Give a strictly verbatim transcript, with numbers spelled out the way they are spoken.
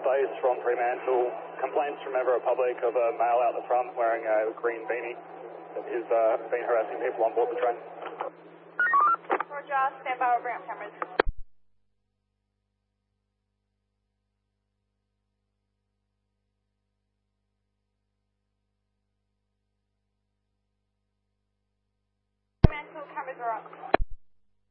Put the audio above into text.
base from Fremantle. Complaints from Everett Public of a male out the front wearing a green beanie that has uh, been harassing people on board the train. Roger, stand by with ramp cameras. Fremantle cameras are up.